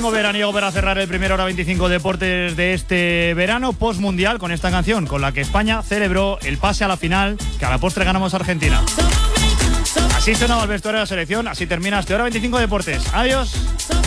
ritmo veraniego para cerrar el primer Hora 25 Deportes de este verano post-mundial con esta canción con la que España celebró el pase a la final que a la postre ganamos a Argentina. Así sonaba el vestuario de la selección, así termina este Hora 25 Deportes. Adiós.